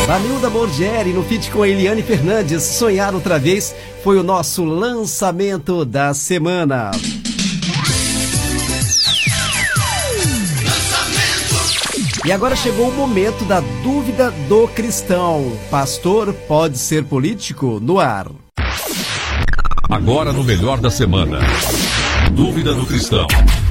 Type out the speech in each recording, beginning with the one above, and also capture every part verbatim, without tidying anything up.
Vanilda Borgieri no feat com Eliane Fernandes, Sonhar Outra Vez, foi o nosso lançamento da semana. E agora chegou o momento da dúvida do cristão. Pastor pode ser político? No ar. Agora no Melhor da Semana. Dúvida do cristão.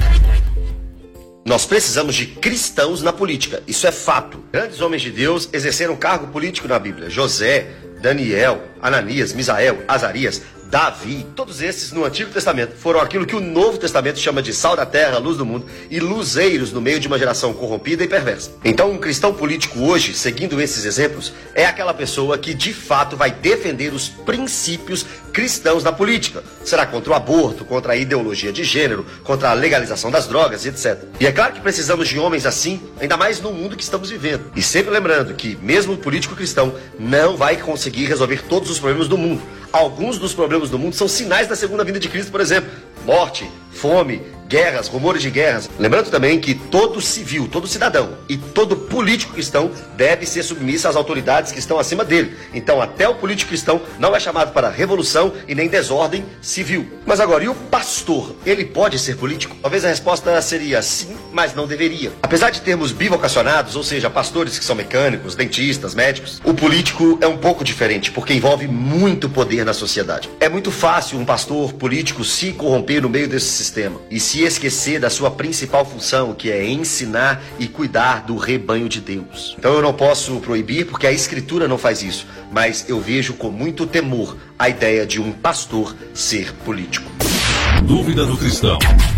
Nós precisamos de cristãos na política, isso é fato. Grandes homens de Deus exerceram cargo político na Bíblia. José, Daniel, Ananias, Misael, Azarias, Davi, todos esses no Antigo Testamento foram aquilo que o Novo Testamento chama de sal da terra, luz do mundo e luzeiros no meio de uma geração corrompida e perversa. Então um cristão político hoje, seguindo esses exemplos, é aquela pessoa que de fato vai defender os princípios cristãos na política. Será contra o aborto, contra a ideologia de gênero, contra a legalização das drogas e etcétera. E é claro que precisamos de homens assim, ainda mais no mundo que estamos vivendo. E sempre lembrando que mesmo o político cristão não vai conseguir resolver todos os problemas do mundo. Alguns dos problemas do mundo são sinais da segunda vinda de Cristo, por exemplo, morte, fome, guerras, rumores de guerras. Lembrando também que todo civil, todo cidadão e todo político cristão deve ser submisso às autoridades que estão acima dele. Então até o político cristão não é chamado para revolução e nem desordem civil. Mas agora, e o pastor? Ele pode ser político? Talvez a resposta seria sim, mas não deveria. Apesar de termos bivocacionados, ou seja, pastores que são mecânicos, dentistas, médicos, o político é um pouco diferente, porque envolve muito poder na sociedade. É muito fácil um pastor político se corromper no meio desse sistema e se esquecer da sua principal função, que é ensinar e cuidar do rebanho de Deus. Então eu não posso proibir, porque a Escritura não faz isso, mas eu vejo com muito temor a ideia de um pastor ser político. Dúvida do cristão.